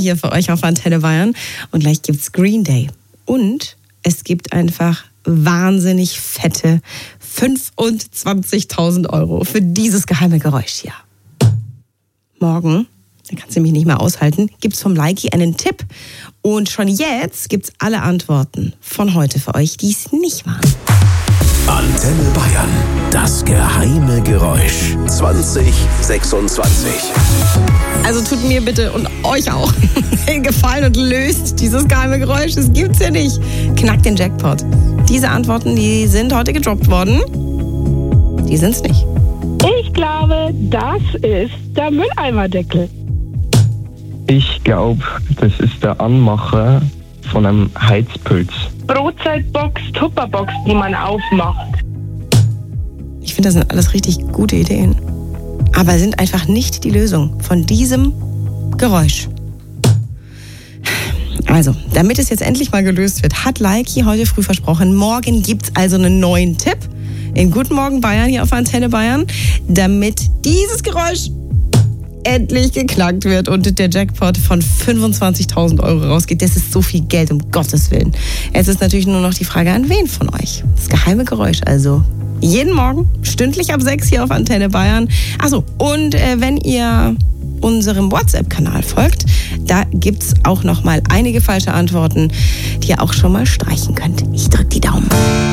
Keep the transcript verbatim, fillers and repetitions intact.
hier für euch auf Antenne Bayern. Und gleich gibt's Green Day. Und es gibt einfach wahnsinnig fette fünfundzwanzigtausend Euro für dieses geheime Geräusch hier. Morgen, da kannst du mich nicht mehr aushalten, gibt's vom Likey einen Tipp. Und schon jetzt gibt's alle Antworten von heute für euch, die es nicht waren. Antenne Bayern, das geheime Geräusch zwanzig sechsundzwanzig. Also tut mir bitte und euch auch den Gefallen und löst dieses geheime Geräusch. Das gibt's ja nicht. Knackt den Jackpot. Diese Antworten, die sind heute gedroppt worden. Die sind's nicht. Ich glaube, das ist der Mülleimerdeckel. Ich glaube, das ist der Anmacher von einem Heizpilz. Brotzeitbox, Tupperbox, die man aufmacht. Ich finde, das sind alles richtig gute Ideen. Aber sind einfach nicht die Lösung von diesem Geräusch. Also, damit es jetzt endlich mal gelöst wird, hat Likey heute früh versprochen, morgen gibt's also einen neuen Tipp in Guten Morgen Bayern hier auf Antenne Bayern, damit dieses Geräusch endlich geknackt wird und der Jackpot von fünfundzwanzigtausend Euro rausgeht. Das ist so viel Geld, um Gottes Willen. Jetzt ist natürlich nur noch die Frage, an wen von euch? Das geheime Geräusch also. Jeden Morgen, stündlich ab sechs hier auf Antenne Bayern. Achso, und äh, wenn ihr unserem WhatsApp-Kanal folgt, da gibt's auch noch mal einige falsche Antworten, die ihr auch schon mal streichen könnt. Ich drück die Daumen.